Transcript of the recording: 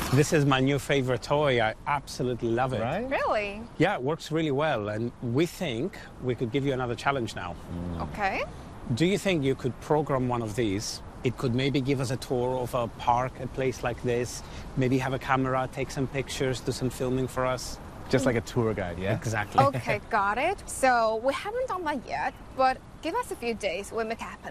This is my new favorite toy. I absolutely love it. Right? Really? Yeah, it works really well, and we think we could give you another challenge now. Okay. Do you think you could program one of these? It could maybe give us a tour of a park, a place like this, maybe have a camera, take some pictures, do some filming for us. Just like a tour guide, yeah? Exactly. Okay, got it. So we haven't done that yet, but give us a few days, we'll make it happen.